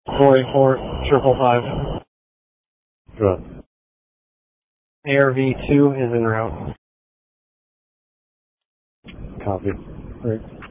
484 555. Good. ARV2 is en route. Copy. Right.